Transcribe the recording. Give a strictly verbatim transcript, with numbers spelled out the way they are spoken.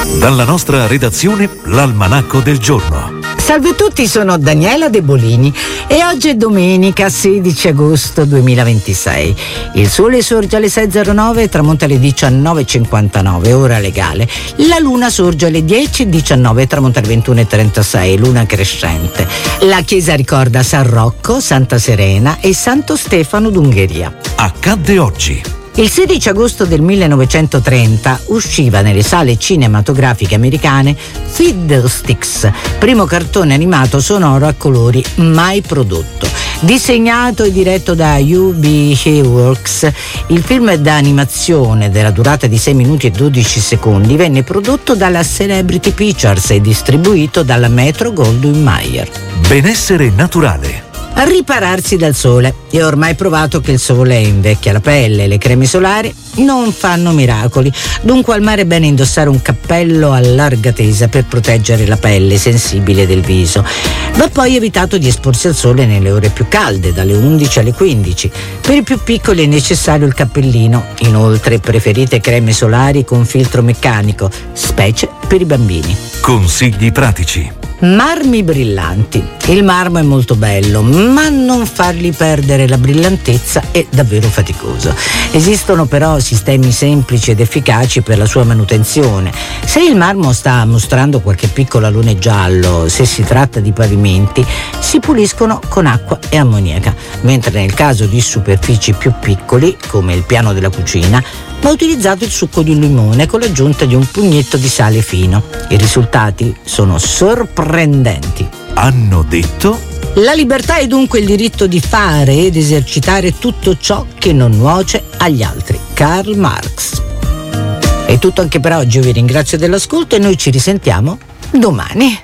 Dalla nostra redazione, l'Almanacco del giorno. Salve a tutti, sono Daniela De Bolini e oggi è domenica sedici agosto duemilaventisei. Il sole sorge alle sei e zero nove e tramonta alle diciannove e cinquantanove, ora legale. La luna sorge alle dieci e diciannove e tramonta alle ventuno e trentasei, luna crescente. La chiesa ricorda San Rocco, Santa Serena e Santo Stefano d'Ungheria. Accadde oggi. Il sedici agosto del millenovecentotrenta usciva nelle sale cinematografiche americane Fiddlesticks, primo cartone animato sonoro a colori mai prodotto. Disegnato e diretto da U B Iwerks, il film d'animazione della durata di sei minuti e dodici secondi venne prodotto dalla Celebrity Pictures e distribuito dalla Metro-Goldwyn-Mayer. Benessere naturale. Ripararsi dal sole. È ormai provato che il sole invecchia la pelle e le creme solari non fanno miracoli. Dunque al mare è bene indossare un cappello a larga tesa per proteggere la pelle sensibile del viso. Va poi evitato di esporsi al sole nelle ore più calde, dalle undici alle quindici. Per i più piccoli è necessario il cappellino. Inoltre preferite creme solari con filtro meccanico, specie per i bambini. Consigli pratici. Marmi brillanti. Il marmo è molto bello, ma non fargli perdere la brillantezza è davvero faticoso. Esistono però sistemi semplici ed efficaci per la sua manutenzione. Se il marmo sta mostrando qualche piccolo alone giallo, se si tratta di pavimenti, si puliscono con acqua e ammoniaca, mentre nel caso di superfici più piccoli, come il piano della cucina, va utilizzato il succo di un limone con l'aggiunta di un pugnetto di sale fino. I risultati sono sorprendenti. Hanno detto? La libertà è dunque il diritto di fare ed esercitare tutto ciò che non nuoce agli altri. Karl Marx. È tutto anche per oggi, io vi ringrazio dell'ascolto e noi ci risentiamo domani.